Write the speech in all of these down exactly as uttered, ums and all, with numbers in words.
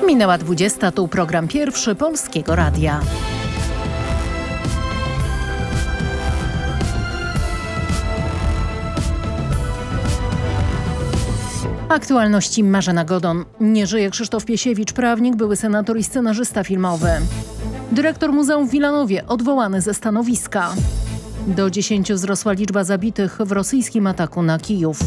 Minęła dwudziesta, tu program pierwszy Polskiego Radia. Aktualności Marzena Godon. Nie żyje Krzysztof Piesiewicz, prawnik, były senator i scenarzysta filmowy. Dyrektor Muzeum w Wilanowie odwołany ze stanowiska. Do dziesięciu wzrosła liczba zabitych w rosyjskim ataku na Kijów.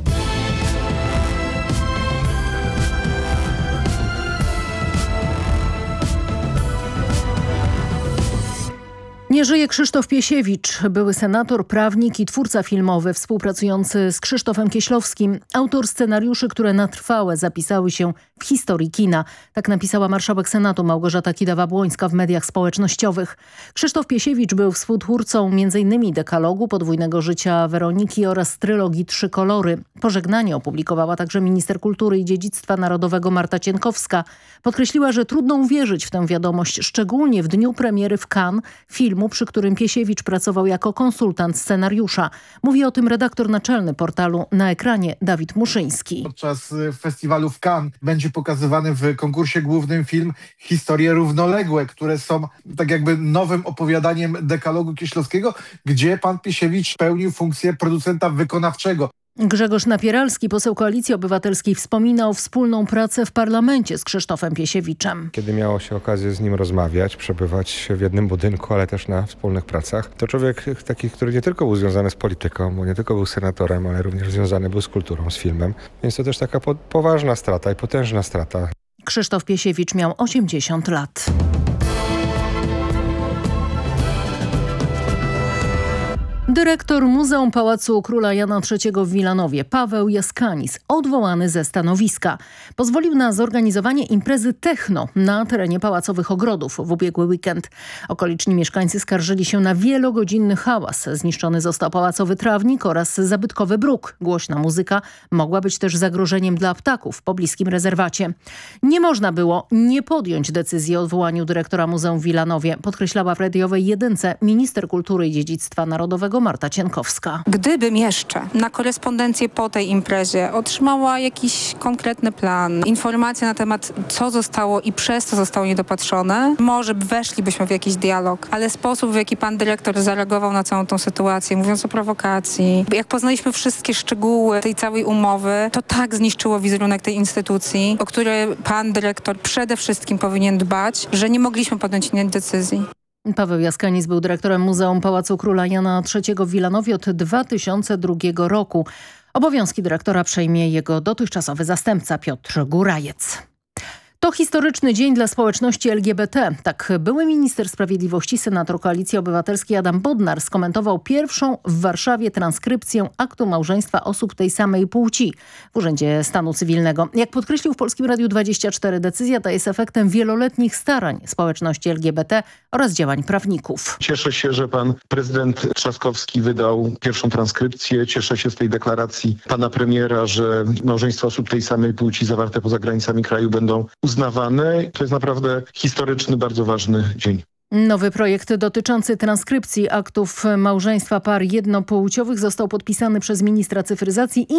Nie żyje Krzysztof Piesiewicz, były senator, prawnik i twórca filmowy współpracujący z Krzysztofem Kieślowskim, autor scenariuszy, które na trwałe zapisały się w historii kina. Tak napisała marszałek Senatu Małgorzata Kidawa-Błońska w mediach społecznościowych. Krzysztof Piesiewicz był współtwórcą między innymi dekalogu, podwójnego życia Weroniki oraz trylogii Trzy kolory. Pożegnanie opublikowała także minister kultury i dziedzictwa narodowego Marta Cienkowska. Podkreśliła, że trudno uwierzyć w tę wiadomość, szczególnie w dniu premiery w Cannes filmu, przy którym Piesiewicz pracował jako konsultant scenariusza. Mówi o tym redaktor naczelny portalu Na Ekranie Dawid Muszyński. Podczas festiwalu w Cannes będzie pokazywany w konkursie głównym film Historie równoległe, które są tak jakby nowym opowiadaniem dekalogu Kieślowskiego, gdzie pan Piesiewicz pełnił funkcję producenta wykonawczego. Grzegorz Napieralski, poseł Koalicji Obywatelskiej, wspominał wspólną pracę w parlamencie z Krzysztofem Piesiewiczem. Kiedy miało się okazję z nim rozmawiać, przebywać w jednym budynku, ale też na wspólnych pracach, to człowiek taki, który nie tylko był związany z polityką, bo nie tylko był senatorem, ale również związany był z kulturą, z filmem. Więc to też taka po- poważna strata i potężna strata. Krzysztof Piesiewicz miał osiemdziesiąt lat. Dyrektor Muzeum Pałacu Króla Jana trzeciego w Wilanowie, Paweł Jaskanis, odwołany ze stanowiska. Pozwolił na zorganizowanie imprezy techno na terenie pałacowych ogrodów w ubiegły weekend. Okoliczni mieszkańcy skarżyli się na wielogodzinny hałas. Zniszczony został pałacowy trawnik oraz zabytkowy bruk. Głośna muzyka mogła być też zagrożeniem dla ptaków w pobliskim rezerwacie. Nie można było nie podjąć decyzji o odwołaniu dyrektora Muzeum w Wilanowie, podkreślała w radiowej jedynce minister kultury i dziedzictwa narodowego Marta Cienkowska. Gdybym jeszcze na korespondencję po tej imprezie otrzymała jakiś konkretny plan, informacje na temat, co zostało i przez co zostało niedopatrzone, może weszlibyśmy w jakiś dialog, ale sposób, w jaki pan dyrektor zareagował na całą tą sytuację, mówiąc o prowokacji, jak poznaliśmy wszystkie szczegóły tej całej umowy, to tak zniszczyło wizerunek tej instytucji, o który pan dyrektor przede wszystkim powinien dbać, że nie mogliśmy podjąć innej decyzji. Paweł Jaskanis był dyrektorem Muzeum Pałacu Króla Jana trzeciego w Wilanowie od dwa tysiące drugiego roku. Obowiązki dyrektora przejmie jego dotychczasowy zastępca Piotr Górajec. To historyczny dzień dla społeczności L G B T. Tak były minister sprawiedliwości, senator Koalicji Obywatelskiej Adam Bodnar skomentował pierwszą w Warszawie transkrypcję aktu małżeństwa osób tej samej płci w Urzędzie Stanu Cywilnego. Jak podkreślił w Polskim Radiu dwadzieścia cztery, decyzja ta jest efektem wieloletnich starań społeczności L G B T oraz działań prawników. Cieszę się, że pan prezydent Trzaskowski wydał pierwszą transkrypcję. Cieszę się z tej deklaracji pana premiera, że małżeństwa osób tej samej płci zawarte poza granicami kraju będą uznawane. To jest naprawdę historyczny, bardzo ważny dzień. Nowy projekt dotyczący transkrypcji aktów małżeństwa par jednopłciowych został podpisany przez ministra cyfryzacji i